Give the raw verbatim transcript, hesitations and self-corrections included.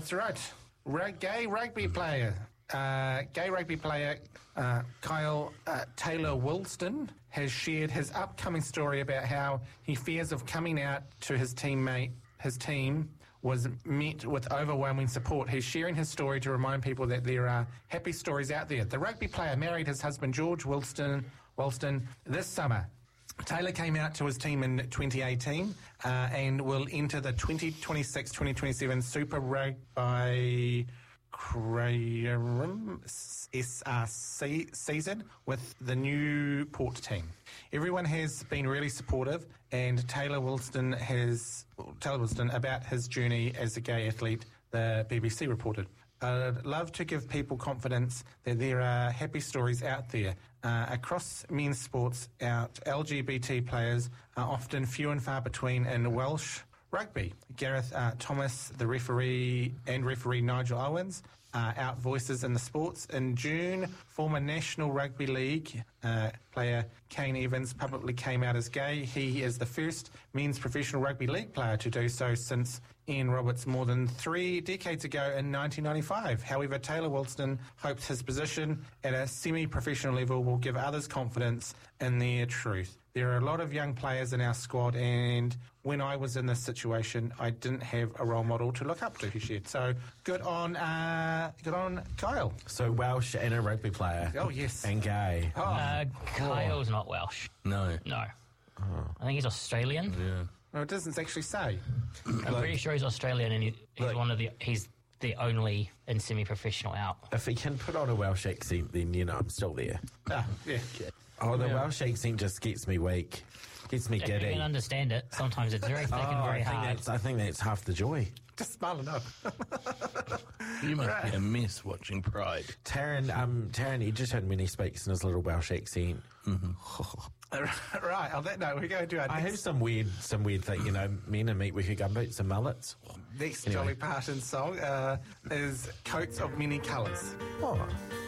That's right. Rug- gay rugby player. Uh, gay rugby player uh, Kyle uh, Taylor-Woolston has shared his upcoming story about how he fears of coming out to his teammate, his team was met with overwhelming support. He's sharing his story to remind people that there are happy stories out there. The rugby player married his husband George Woolston, Woolston this summer. Taylor came out to his team in twenty eighteen uh, and will enter the twenty twenty-six twenty twenty-seven Super Rugby Crarum S R C season with the Newport team. Everyone has been really supportive, and Taylor Woolston has Taylor Woolston about his journey as a gay athlete. The B B C reported. I'd love to give people confidence that there are happy stories out there. Uh, across men's sports, out L G B T players are often few and far between in Welsh rugby. Gareth uh, Thomas, the referee, and referee Nigel Owens are out voices in the sports. In June, former National Rugby League uh, player Kane Evans publicly came out as gay. He is the first men's professional rugby league player to do so since Ian Roberts more than three decades ago in nineteen ninety-five. However, Taylor Woolston hopes his position at a semi-professional level will give others confidence in their truth. There are a lot of young players in our squad, and when I was in this situation, I didn't have a role model to look up to, he shared. So good on, uh, good on Kyle. So Welsh and a rugby player. Oh, yes. And gay. Oh. Uh, Kyle's not Welsh. No. No. Oh. I think he's Australian. Yeah. No, it doesn't actually say. I'm Like- pretty sure he's Australian, and he, he's Like- one of the he's the only in semi-professional out. If he can put on a Welsh accent, then, you know, I'm still there. Ah, yeah. Oh, the Yeah. Welsh accent just gets me weak. Gets me If you giddy. can understand it, sometimes it's very thick Oh, and I very think hard. that's I think that's half the joy. Just smiling up. You must Right. be a mess watching Pride. Taryn, um, Taryn Edgerton, when he speaks in his little Welsh accent. Right, on that note, we're going to our I have next, some weird, some weird thing, you know, men in meatworker gumboots and mullets. next Anyway. Dolly Parton song uh, is Coats of Many Colours. Oh,